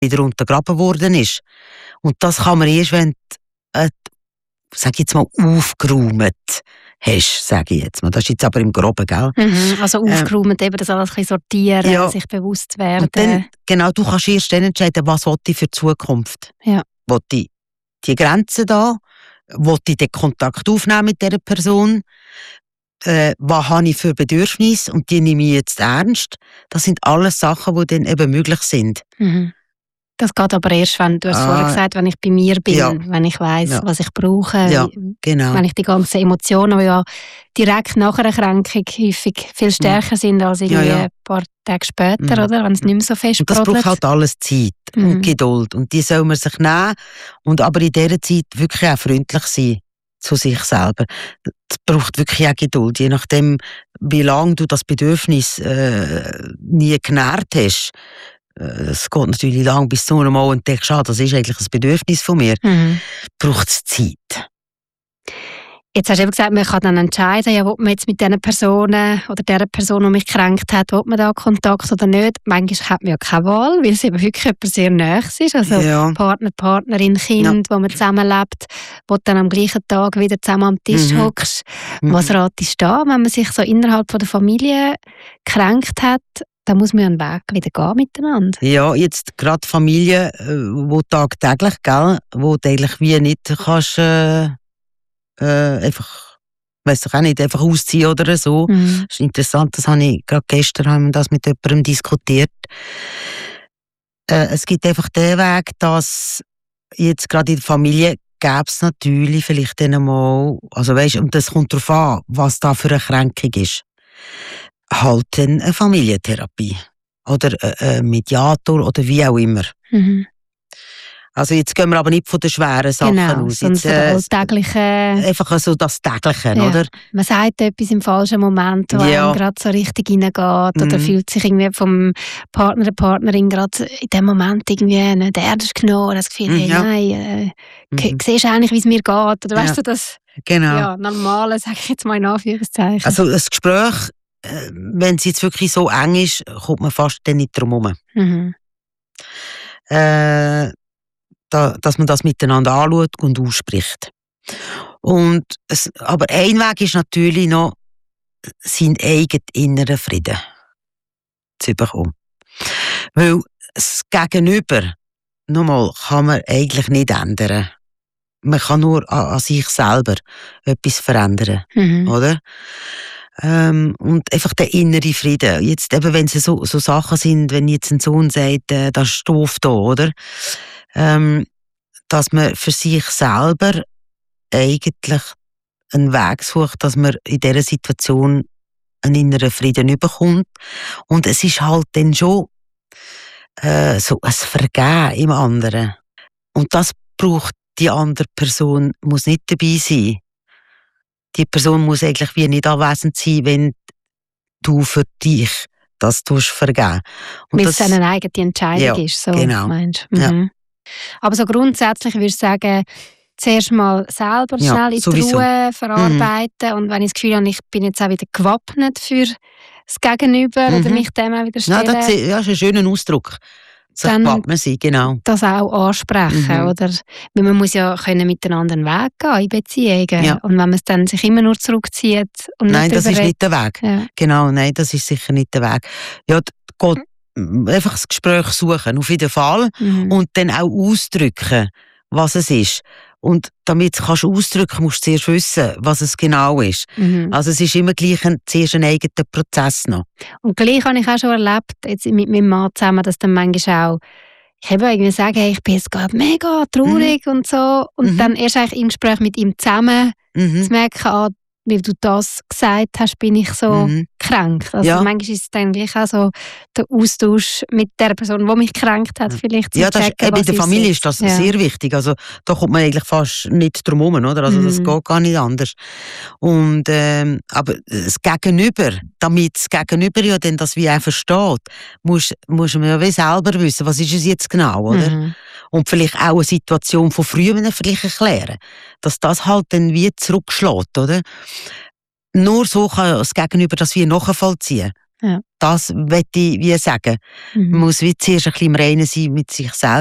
wieder untergraben worden ist. Und das kann man erst, wenn du, sag ich jetzt mal, aufgeräumt hast, sage ich jetzt mal. Das ist jetzt aber im Groben, gell? Also aufgeräumt, eben das alles ein bisschen sortieren, sich bewusst werden. Und dann, genau, du kannst erst dann entscheiden, was will ich für die Zukunft. Ja. Will ich die Grenzen da? Will ich den Kontakt aufnehmen mit dieser Person? Was habe ich für Bedürfnisse? Und die nehme ich jetzt ernst. Das sind alles Sachen, die dann eben möglich sind. Das geht aber erst, wenn du hast vorher gesagt, wenn ich bei mir bin, wenn ich weiss, was ich brauche, genau. Wenn ich die ganzen Emotionen, die ja direkt nach einer Krankung häufig viel stärker sind als irgendwie ein paar Tage später, oder? Wenn es nicht mehr so fest brodelt. Das braucht halt alles Zeit und Geduld. Und die soll man sich nehmen und aber in dieser Zeit wirklich auch freundlich sein zu sich selber. Es braucht wirklich auch Geduld, je nachdem, wie lange du das Bedürfnis nie genährt hast. Es geht natürlich lang, bis du mal entdeckst, das ist eigentlich ein Bedürfnis von mir. Braucht es Zeit. Jetzt hast du eben gesagt, man kann dann entscheiden, ja, ob man jetzt mit diesen Personen oder der Person, die mich gekränkt hat, ob man da Kontakt oder nicht. Manchmal hat man ja keine Wahl, weil es eben wirklich jemand sehr nahes ist. Also Partner, Partnerin, Kind, wo man zusammenlebt, wo du dann am gleichen Tag wieder zusammen am Tisch hockst. Was ratest du da, wenn man sich so innerhalb von der Familie gekränkt hat? Da muss man einen Weg wieder gehen miteinander. Ja, jetzt gerade Familie, wo tagtäglich, gell, wo du eigentlich wie nicht kannst, einfach, weiss doch auch nicht, einfach ausziehen oder so. Das ist interessant, das habe ich gerade gestern haben wir das mit jemandem diskutiert. Es gibt einfach den Weg, dass jetzt gerade in der Familie gäbe es natürlich vielleicht dann mal, also weisst, und das kommt darauf an, was da für eine Krankung ist. Halt dann eine Familientherapie oder ein Mediator oder wie auch immer. Also jetzt gehen wir aber nicht von den schweren Sachen aus. Jetzt, einfach so das Tägliche, oder? Man sagt etwas im falschen Moment, wo einem gerade so richtig reingeht oder fühlt sich irgendwie vom Partner, der Partnerin gerade in dem Moment irgendwie nicht ernst genommen, das Gefühl, siehst du eigentlich, wie es mir geht? Oder weißt du, das Normale, sage ich jetzt mal in Anführungszeichen. Also das Gespräch, wenn es jetzt wirklich so eng ist, kommt man fast dann nicht drum herum. Dass man das miteinander anschaut und ausspricht. Aber ein Weg ist natürlich noch, seinen eigenen inneren Frieden zu bekommen. Weil das Gegenüber, nochmal, kann man eigentlich nicht ändern. Man kann nur an sich selber etwas verändern, oder? Und einfach der innere Frieden. Jetzt eben, wenn es so Sachen sind, wenn jetzt ein Sohn sagt, das ist doof da, oder? Dass man für sich selber eigentlich einen Weg sucht, dass man in dieser Situation einen inneren Frieden bekommt. Und es ist halt dann schon so ein Vergehen im anderen. Und das braucht die andere Person, muss nicht dabei sein. Die Person muss eigentlich wie nicht anwesend sein, wenn du für dich das vergeben. Weil es eine eigene Entscheidung ist, so genau. Meinst du? Ja. Aber so grundsätzlich würde ich sagen, zuerst mal selber schnell in die Ruhe verarbeiten und wenn ich das Gefühl habe, ich bin jetzt auch wieder gewappnet für das Gegenüber oder mich dem auch wieder stellen. Das ist ein schöner Ausdruck. Dann man sie, genau. Das auch ansprechen, oder? Weil man muss ja können miteinander einen Weg gehen in Beziehungen. Ja. Und wenn man es dann sich immer nur zurückzieht und nein, das ist nicht der Weg. Ja. Genau, nein, das ist sicher nicht der Weg. Ja, Gott, einfach das Gespräch suchen, auf jeden Fall. Und dann auch ausdrücken, was es ist. Und damit du es ausdrücken kannst, musst du zuerst wissen, was es genau ist. Also es ist immer gleich zuerst ein eigener Prozess noch. Und gleich habe ich auch schon erlebt, jetzt mit meinem Mann zusammen, dass dann manchmal auch, ich habe irgendwie sagen, hey, ich bin jetzt gerade mega traurig und so. Und dann erst eigentlich im Gespräch mit ihm zusammen zu merken, weil du das gesagt hast, bin ich so gekränkt. Also manchmal ist es dann gleich auch so der Austausch mit der Person, die mich gekränkt hat, vielleicht. Ja, das checken, in der Familie ist das sehr wichtig. Also da kommt man eigentlich fast nicht drum herum, oder? Also das geht gar nicht anders. Und aber das Gegenüber, damit das Gegenüber ja dann das wie auch versteht, muss man ja wie selber wissen, was ist es jetzt genau, oder? Und vielleicht auch eine Situation von früher vielleicht erklären, dass das halt dann wie zurückschlägt, oder? Nur so kann das Gegenüber das wie nachvollziehen. Ja. Das möchte ich wie sagen. Man muss wie zuerst ein bisschen im Reinen sein mit sich selbst.